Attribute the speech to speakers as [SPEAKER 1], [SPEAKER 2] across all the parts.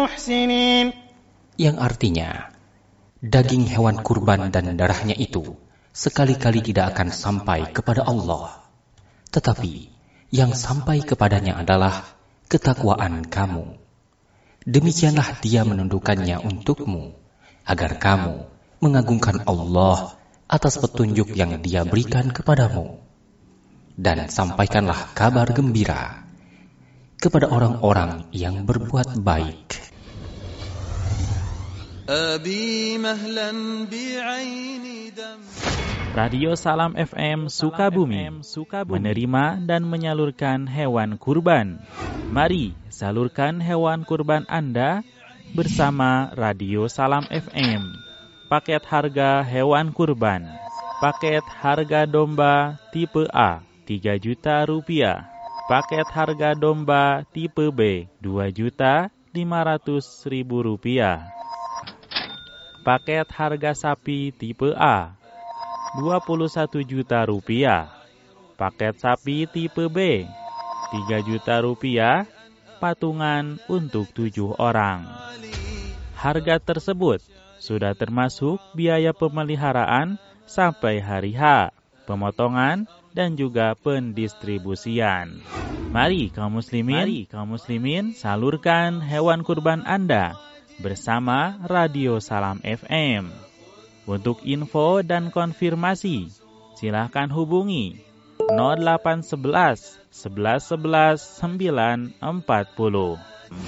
[SPEAKER 1] محسنين.
[SPEAKER 2] Yang artinya, daging hewan kurban dan darahnya itu sekali-kali tidak akan sampai kepada Allah. Tetapi yang sampai kepadanya adalah ketakwaan kamu. Demikianlah Dia menundukkannya untukmu, agar kamu mengagungkan Allah atas petunjuk yang Dia berikan kepadamu. Dan sampaikanlah kabar gembira kepada orang-orang yang berbuat baik.
[SPEAKER 3] Radio Salam FM Sukabumi menerima dan menyalurkan hewan kurban. Mari salurkan hewan kurban Anda bersama Radio Salam FM. Paket harga hewan kurban. Paket harga domba tipe A 3 juta rupiah. Paket harga domba tipe B 2.500.000 rupiah. Paket harga sapi tipe A 21 juta rupiah. Paket sapi tipe B 3 juta rupiah, patungan untuk 7 orang. Harga tersebut sudah termasuk biaya pemeliharaan sampai hari H, pemotongan dan juga pendistribusian. Mari kaum muslimin salurkan hewan kurban Anda bersama Radio Salam FM. Untuk info dan konfirmasi, silakan hubungi 0811 11 11 940.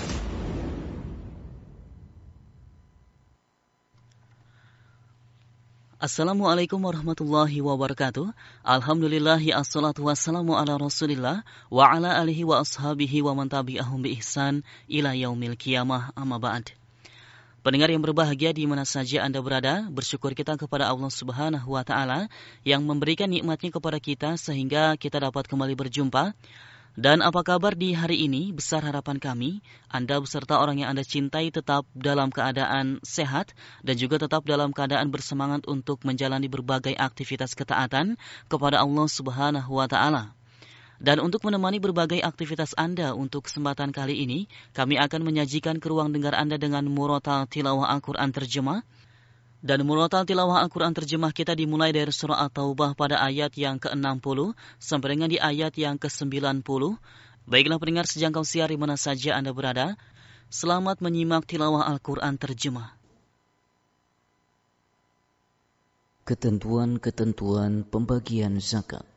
[SPEAKER 4] Assalamualaikum warahmatullahi wabarakatuh. Alhamdulillahi assalatu wassalamu ala rasulillah wa ala alihi wa ashabihi wa man tabi'ahum bi ihsan ila yaumil qiyamah, amma ba'd. Pendengar yang berbahagia di mana saja Anda berada, bersyukur kita kepada Allah Subhanahu wa Ta'ala yang memberikan nikmat-Nya kepada kita sehingga kita dapat kembali berjumpa. Dan apa kabar di hari ini? Besar harapan kami, Anda beserta orang yang Anda cintai tetap dalam keadaan sehat dan juga tetap dalam keadaan bersemangat untuk menjalani berbagai aktivitas ketaatan kepada Allah Subhanahu wa Ta'ala. Dan untuk menemani berbagai aktivitas Anda untuk kesempatan kali ini, kami akan menyajikan ke ruang dengar Anda dengan murotal tilawah Al-Quran terjemah. Dan murotal tilawah Al-Quran terjemah kita dimulai dari surah At-Taubah pada ayat yang ke-60 sampai dengan di ayat yang ke-90. Baiklah pendengar sejangkau siar di mana saja Anda berada, selamat menyimak tilawah Al-Quran terjemah.
[SPEAKER 5] Ketentuan-ketentuan pembagian zakat.